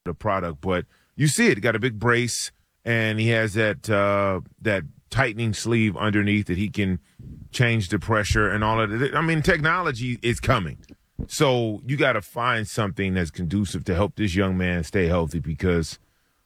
the product. But you see it. He got a big brace, and he has that tightening sleeve underneath that he can change the pressure and all of it. I mean, technology is coming. So you got to find something that's conducive to help this young man stay healthy because,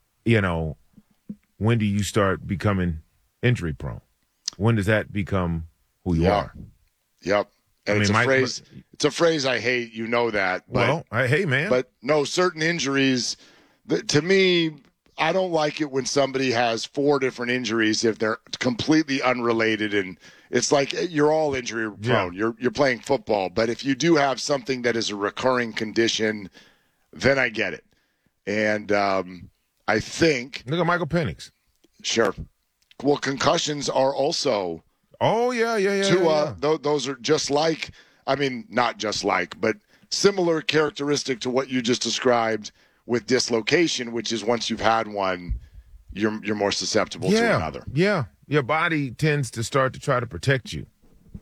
when do you start becoming injury prone? When does that become who you are? Yep. And it's a phrase I hate. You know that. But, hey, man. But no, certain injuries, to me, I don't like it when somebody has 4 different injuries if they're completely unrelated. And it's like you're all injury prone. Yeah. You're playing football. But if you do have something that is a recurring condition, then I get it. And I think. Look at Michael Penix. Sure. Well, concussions are also. Oh, yeah. Those are just like, not just like, but similar characteristic to what you just described with dislocation, which is once you've had one, you're more susceptible to another. Yeah. Your body tends to start to try to protect you.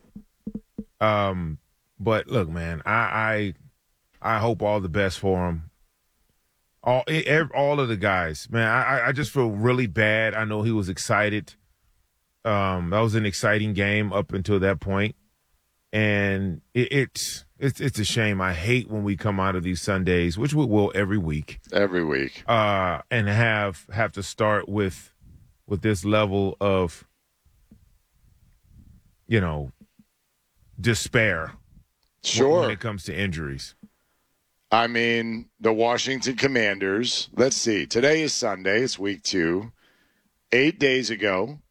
But look, man, I hope all the best for him. All of the guys, man, I just feel really bad. I know he was excited. That was an exciting game up until that point. And it's a shame. I hate when we come out of these Sundays, which we will every week. And have to start with this level of, despair. Sure. When it comes to injuries. The Washington Commanders, let's see. Today is Sunday. It's week 2. 8 days ago,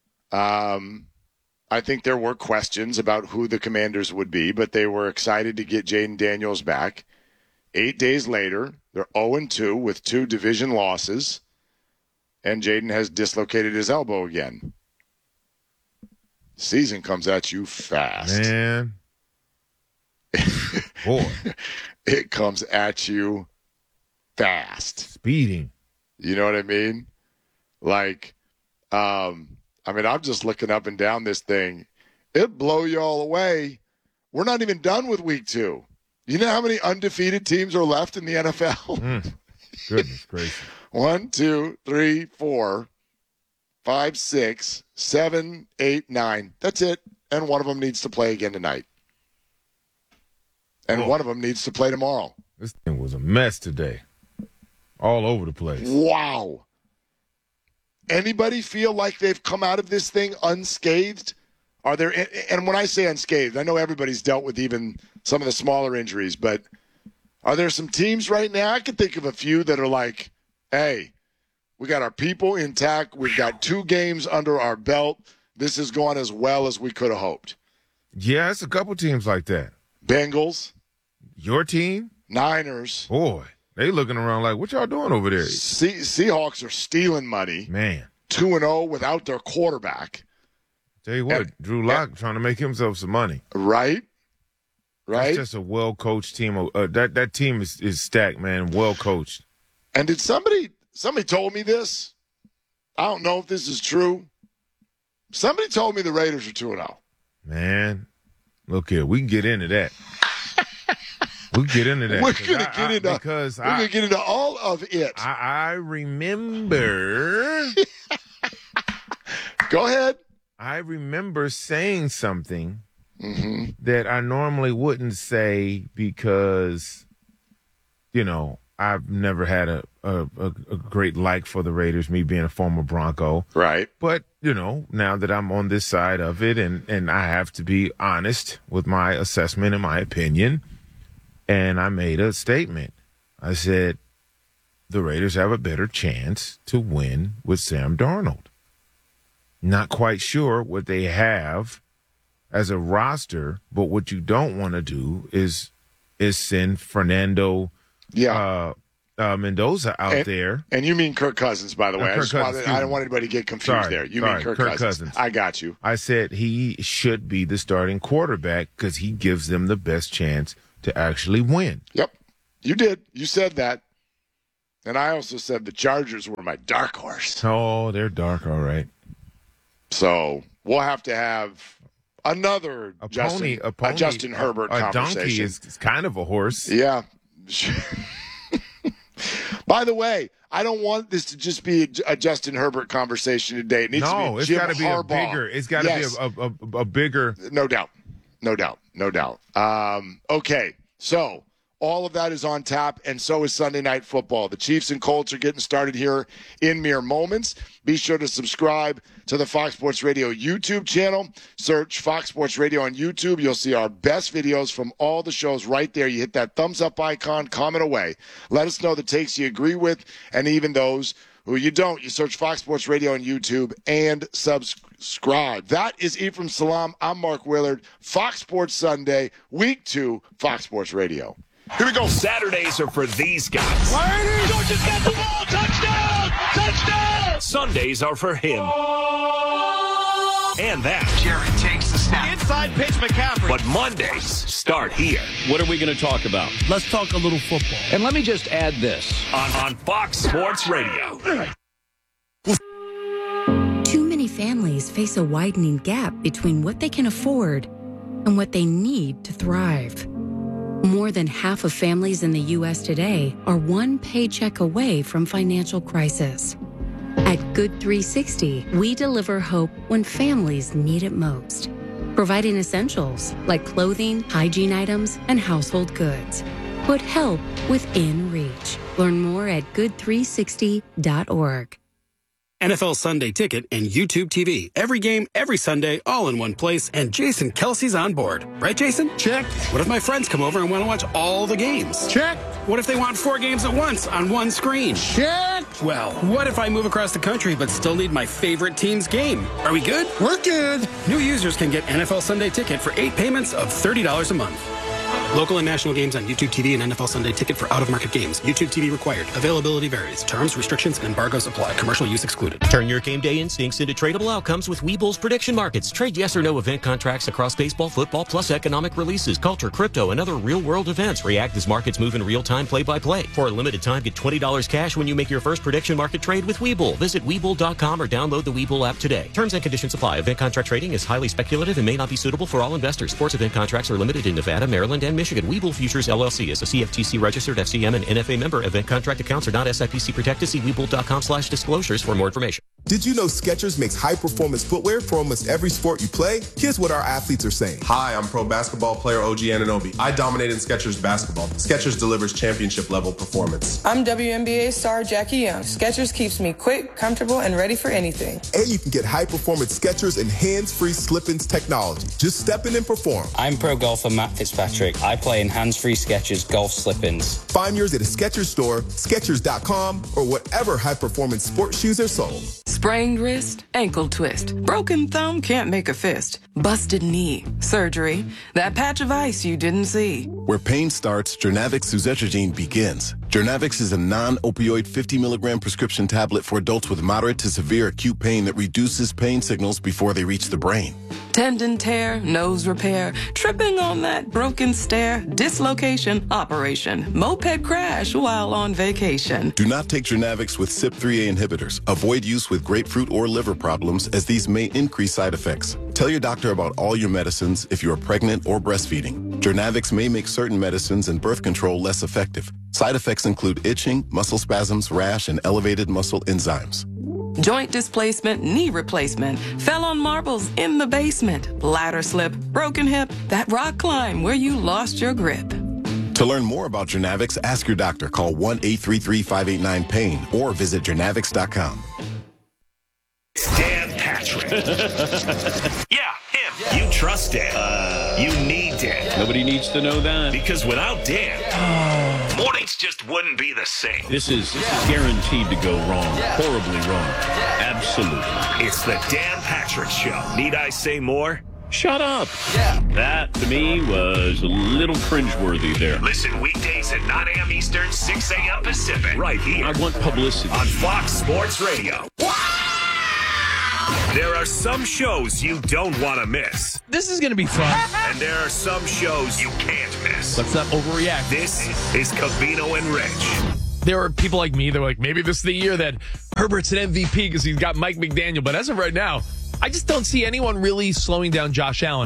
I think there were questions about who the Commanders would be, but they were excited to get Jayden Daniels back. 8 days later, they're 0-2 with 2 division losses, and Jayden has dislocated his elbow again. Season comes at you fast. Man. Boy. It comes at you fast. Speeding. You know what I mean? Like, I'm just looking up and down this thing. It'd blow you all away. We're not even done with week 2. You know how many undefeated teams are left in the NFL? Goodness gracious. 1, 2, 3, 4, 5, 6, 7, 8, 9. That's it. And one of them needs to play again tonight. And one of them needs to play tomorrow. This thing was a mess today. All over the place. Wow. Anybody feel like they've come out of this thing unscathed? Are there, and when I say unscathed, I know everybody's dealt with even some of the smaller injuries, but are there some teams right now? I can think of a few that are like, hey, we got our people intact. We've got 2 games under our belt. This has gone as well as we could have hoped. Yeah, it's a couple teams like that. Bengals. Your team? Niners. Boy, they looking around like, what y'all doing over there? Seahawks are stealing money. Man. 2-0 without their quarterback. Tell you what, Drew Lock trying to make himself some money. Right? That's just a well-coached team. That team is stacked, man, well-coached. And did somebody told me this? I don't know if this is true. Somebody told me the Raiders are 2-0. Man, look here. We can get into that. We're going to get into all of it. I remember. Go ahead. I remember saying something that I normally wouldn't say because, I've never had a great like for the Raiders, me being a former Bronco. Right. But, now that I'm on this side of it and I have to be honest with my assessment and my opinion, and I made a statement. I said, the Raiders have a better chance to win with Sam Darnold. Not quite sure what they have as a roster, but what you don't want to do is send Fernando Mendoza out there. And you mean Kirk Cousins, by the way. I don't want anybody to get confused there. You mean Kirk Cousins. I got you. I said he should be the starting quarterback because he gives them the best chance to actually win. Yep. You did. You said that. And I also said the Chargers were my dark horse. Oh, they're dark, all right. So we'll have to have another Justin Herbert conversation. A donkey is kind of a horse. Yeah. By the way, I don't want this to just be a Justin Herbert conversation today. It needs to be it's Jim got to be Harbaugh. a bigger. It's got to be a bigger. No doubt. Okay, so all of that is on tap, and so is Sunday Night Football. The Chiefs and Colts are getting started here in mere moments. Be sure to subscribe to the Fox Sports Radio YouTube channel. Search Fox Sports Radio on YouTube. You'll see our best videos from all the shows right there. You hit that thumbs up icon, comment away. Let us know the takes you agree with, and even those who you don't. You search Fox Sports Radio on YouTube and subscribe. That is Ephraim Salaam. I'm Mark Willard. Fox Sports Sunday, Week 2, Fox Sports Radio. Here we go. Saturdays are for these guys. Georgia's got the ball. Touchdown! Touchdown! Sundays are for him. And that. Jarrett takes the snap. Inside pitch, McCaffrey. But Mondays start here. What are we going to talk about? Let's talk a little football. And let me just add this. On Fox Sports Radio. Too many families face a widening gap between what they can afford and what they need to thrive. More than half of families in the U.S. today are one paycheck away from financial crisis. At Good 360, we deliver hope when families need it most, providing essentials like clothing, hygiene items, and household goods. Put help within reach. Learn more at good360.org. NFL Sunday Ticket and YouTube TV. Every game, every Sunday, all in one place, and Jason Kelsey's on board. Right, Jason? Check. What if my friends come over and want to watch all the games? Check. What if they want 4 games at once on one screen? Check. Well, what if I move across the country but still need my favorite team's game? Are we good? We're good. New users can get NFL Sunday Ticket for 8 payments of $30 a month. Local and national games on YouTube TV and NFL Sunday Ticket for out-of-market games. YouTube TV required. Availability varies. Terms, restrictions, and embargoes apply. Commercial use excluded. Turn your game day instincts into tradable outcomes with Webull's prediction markets. Trade yes or no event contracts across baseball, football, plus economic releases, culture, crypto, and other real-world events. React as markets move in real time, play-by-play. For a limited time, get $20 cash when you make your first prediction market trade with Webull. Visit Webull.com or download the Webull app today. Terms and conditions apply. Event contract trading is highly speculative and may not be suitable for all investors. Sports event contracts are limited in Nevada, Maryland, and Michigan. Webull Futures LLC is a CFTC registered FCM and NFA member. Event contract accounts are not SIPC protected. See Webull.com/disclosures for more information. Did you know Skechers makes high-performance footwear for almost every sport you play? Here's what our athletes are saying. Hi, I'm pro basketball player OG Anunoby. I dominate in Skechers basketball. Skechers delivers championship-level performance. I'm WNBA star Jackie Young. Skechers keeps me quick, comfortable, and ready for anything. And you can get high-performance Skechers and hands-free slip-ins technology. Just step in and perform. I'm pro golfer Matt Fitzpatrick. I play in hands-free Skechers golf slip-ins. Find yours at a Skechers store, Skechers.com, or whatever high-performance sports shoes are sold. Sprained wrist, ankle twist, broken thumb can't make a fist, busted knee, surgery, that patch of ice you didn't see. Where pain starts, Jernavix suzetrigine begins. Jernavix is a non-opioid 50-milligram prescription tablet for adults with moderate to severe acute pain that reduces pain signals before they reach the brain. Tendon tear, nose repair, tripping on that broken stair, dislocation, operation, moped crash while on vacation. Do not take Jernavix with CYP3A inhibitors. Avoid use with grapefruit or liver problems, as these may increase side effects. Tell your doctor about all your medicines if you are pregnant or breastfeeding. Jernavix may make certain medicines and birth control less effective. Side effects include itching, muscle spasms, rash, and elevated muscle enzymes. Joint displacement, knee replacement, fell on marbles in the basement, ladder slip, broken hip, that rock climb where you lost your grip. To learn more about Jernavix, ask your doctor. Call 1-833-589-PAIN or visit Jernavix.com. Dan Patrick. Yeah, him. You trust Dan. You need Dan. Nobody needs to know that. Because without Dan, mornings just wouldn't be the same. This is guaranteed to go wrong. Horribly wrong. Absolutely. It's the Dan Patrick Show. Need I say more? Shut up. That, to me, was a little cringeworthy there. Listen weekdays at 9 a.m. Eastern, 6 a.m. Pacific. Right here. I want publicity. On Fox Sports Radio. There are some shows you don't want to miss. This is going to be fun. And there are some shows you can't miss. Let's not overreact. This is Covino and Rich. There are people like me, they're like, maybe this is the year that Herbert's an MVP because he's got Mike McDaniel. But as of right now, I just don't see anyone really slowing down Josh Allen.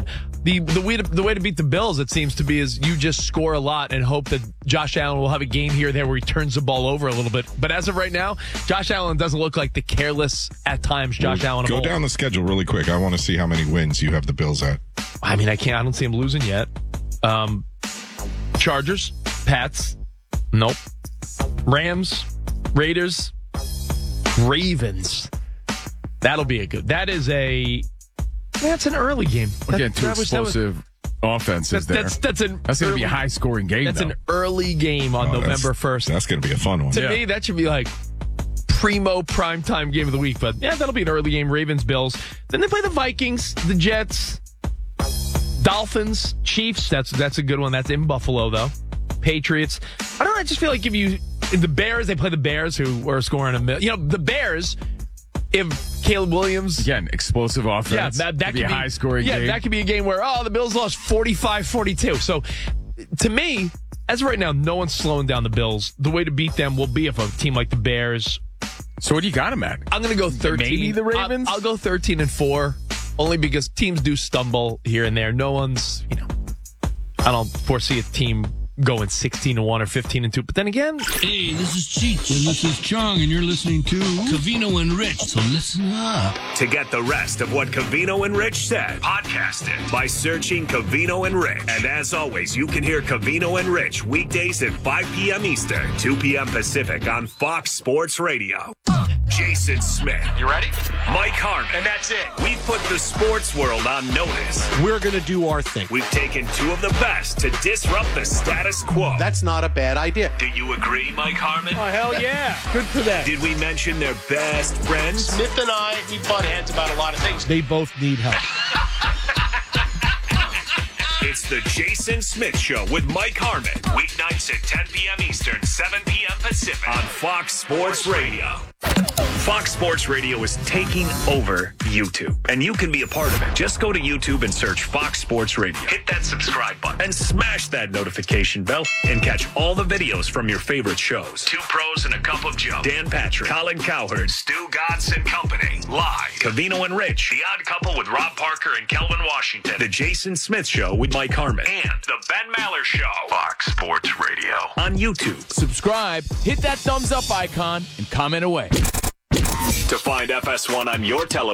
The way to beat the Bills, it seems to be, is you just score a lot and hope that Josh Allen will have a game here or there where he turns the ball over a little bit. But as of right now, Josh Allen doesn't look like the careless, at times, Josh Allen. Go down the schedule really quick. I want to see how many wins you have the Bills at. I mean, I don't see him losing yet. Chargers, Pats, nope. Rams, Raiders, Ravens. That'll be a good. That's an early game. Again, two explosive offenses there. That's going to be a high-scoring game. That's an early game on November 1st. That's going to be a fun one. To me, that should be like primo primetime game of the week. But yeah, that'll be an early game. Ravens, Bills. Then they play the Vikings, the Jets, Dolphins, Chiefs. That's a good one. That's in Buffalo, though. Patriots. I don't know. I just feel like if the Bears, they play the Bears, who are scoring the Bears. If Caleb Williams... Again, explosive offense. Yeah, that could be a high-scoring game. Yeah, that could be a game where, the Bills lost 45-42. So, to me, as of right now, no one's slowing down the Bills. The way to beat them will be if a team like the Bears... So what do you got them at? I'm going to go 13. Maybe the Ravens? I'll go 13-4, only because teams do stumble here and there. No one's, I don't foresee a team going 16-1 or 15-2. But then again... Hey, this is Cheech. And this is Chong, and you're listening to Covino and Rich, so listen up. To get the rest of what Covino and Rich said, podcast it by searching Covino and Rich. And as always, you can hear Covino and Rich weekdays at 5 p.m. Eastern, 2 p.m. Pacific on Fox Sports Radio. Jason Smith. You ready? Mike Harmon. And that's it. We've put the sports world on notice. We're going to do our thing. We've taken two of the best to disrupt the status quo. That's not a bad idea. Do you agree, Mike Harmon? Oh, hell yeah. Good for them. Did we mention their best friends? Smith and I, we butt heads about a lot of things. They both need help. It's the Jason Smith Show with Mike Harmon. Weeknights at 10 p.m. Eastern, 7 p.m. Pacific on Fox Sports Radio. Fox Sports Radio is taking over YouTube, and you can be a part of it. Just go to YouTube and search Fox Sports Radio. Hit that subscribe button and smash that notification bell and catch all the videos from your favorite shows. Two Pros and a Cup of Joe. Dan Patrick, Colin Cowherd, Stu Gatz and Company. Live. Covino and Rich. The Odd Couple with Rob Parker and Kelvin Washington. The Jason Smith Show with Mike Harmon. And the Ben Maller Show. Fox Sports Radio. On YouTube. Subscribe, hit that thumbs up icon, and comment away. To find FS1 on your television.